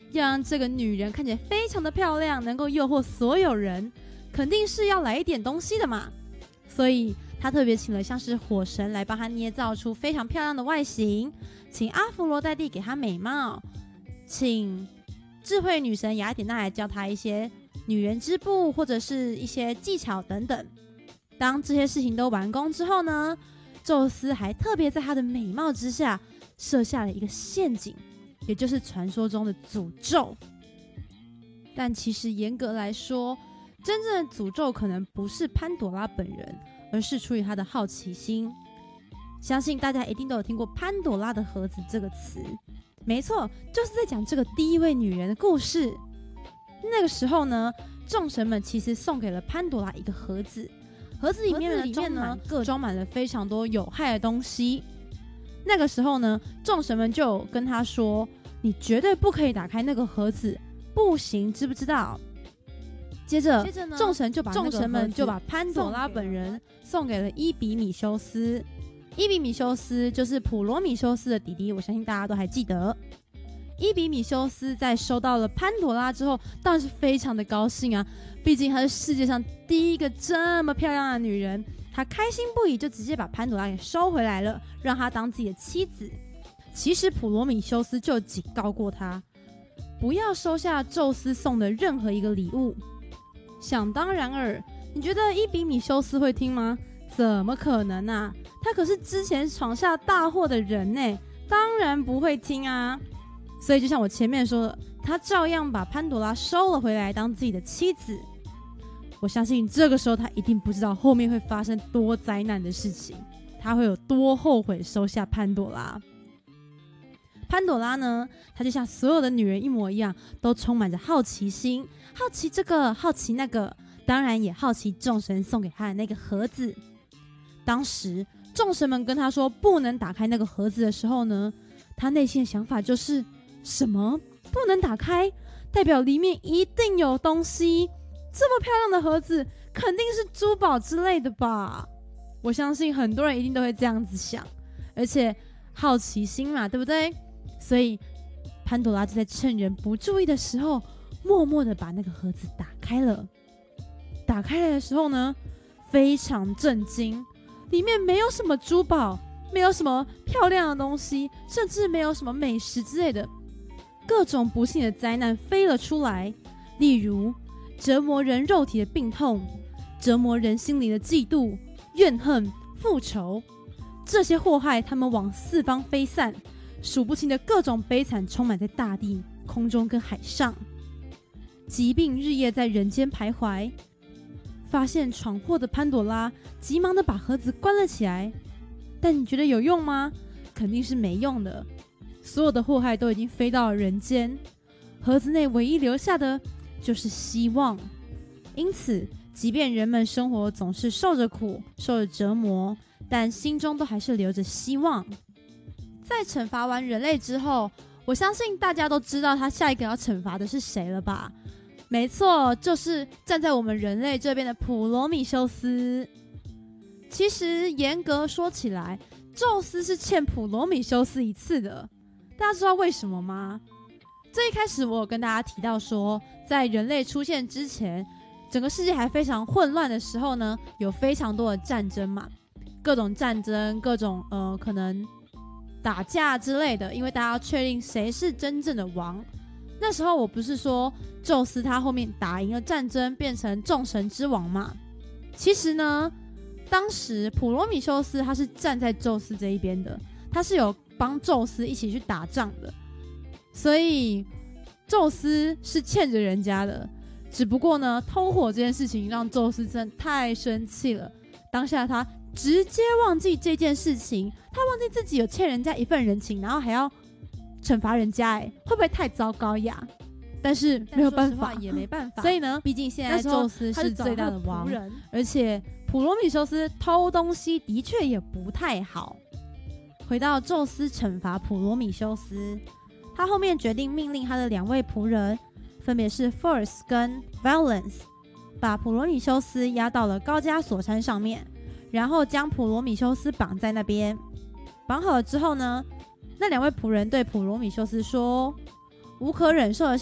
要让这个女人看起来非常的漂亮，能够诱惑所有人，肯定是要来一点东西的嘛。所以他特别请了像是火神来帮他捏造出非常漂亮的外形，请阿佛罗代蒂给他美貌，请智慧女神雅典娜来教他一些女人织布或者是一些技巧等等。当这些事情都完工之后呢，宙斯还特别在他的美貌之下设下了一个陷阱，也就是传说中的诅咒。但其实严格来说，真正的诅咒可能不是潘朵拉本人，而是出于他的好奇心。相信大家一定都有听过潘朵拉的盒子这个词，没错，就是在讲这个第一位女人的故事。那个时候呢，众神们其实送给了潘朵拉一个盒子，盒子里面呢装满了非常多有害的东西。那个时候呢，众神们就跟他说，你绝对不可以打开那个盒子，不行，知不知道？接着呢，众神们就把潘朵拉本人送给了伊比米修斯。伊比米修斯就是普罗米修斯的弟弟，我相信大家都还记得。伊比米修斯在收到了潘朵拉之后，当然是非常的高兴啊，毕竟她是世界上第一个这么漂亮的女人，他开心不已，就直接把潘朵拉给收回来了，让她当自己的妻子。其实普罗米修斯就警告过他，不要收下宙斯送的任何一个礼物。想当然尔，你觉得伊比米修斯会听吗？怎么可能啊，他可是之前闯下大祸的人呢，当然不会听啊。所以就像我前面说的，他照样把潘朵拉收了回来当自己的妻子。我相信这个时候他一定不知道后面会发生多灾难的事情，他会有多后悔收下潘朵拉。潘朵拉呢，她就像所有的女人一模一样，都充满着好奇心，好奇这个，好奇那个，当然也好奇众神送给她的那个盒子。当时众神们跟她说不能打开那个盒子的时候呢，她内心的想法就是，什么不能打开？代表里面一定有东西，这么漂亮的盒子肯定是珠宝之类的吧。我相信很多人一定都会这样子想，而且好奇心嘛，对不对？所以潘朵拉就在趁人不注意的时候，默默的把那个盒子打开了。打开来的时候呢，非常震惊，里面没有什么珠宝，没有什么漂亮的东西，甚至没有什么美食之类的。各种不幸的灾难飞了出来，例如折磨人肉体的病痛，折磨人心里的嫉妒、怨恨、复仇。这些祸害他们往四方飞散，数不清的各种悲惨充满在大地、空中跟海上。疾病日夜在人间徘徊。发现闯祸的潘朵拉急忙的把盒子关了起来，但你觉得有用吗？肯定是没用的。所有的祸害都已经飞到了人间，盒子内唯一留下的就是希望。因此即便人们生活总是受着苦、受着折磨，但心中都还是留着希望。在惩罚完人类之后，我相信大家都知道他下一个要惩罚的是谁了吧？没错，就是站在我们人类这边的普罗米修斯。其实严格说起来，宙斯是欠普罗米修斯一次的。大家知道为什么吗？最一开始我有跟大家提到说，在人类出现之前，整个世界还非常混乱的时候呢，有非常多的战争嘛，各种战争，各种可能打架之类的，因为大家要确定谁是真正的王。那时候我不是说宙斯他后面打赢了战争，变成众神之王嘛？其实呢，当时普罗米修斯他是站在宙斯这一边的，他是有帮宙斯一起去打仗的，所以宙斯是欠着人家的。只不过呢，偷火这件事情让宙斯真的太生气了，当下他直接忘记这件事情，他忘记自己有欠人家一份人情，然后还要惩罚人家，会不会太糟糕呀？但是没有办法，也没办法。所以呢，毕竟现在宙斯是最大的王，而且普罗米修斯偷东西的确也不太好。回到宙斯惩罚普罗米修斯，他后面决定命令他的2位仆人，分别是 Force 跟 Valence， 把普罗米修斯押到了高加索山上面，然后将普罗米修斯绑在那边。绑好了之后呢，那2位仆人对普罗米修斯说，无可忍受的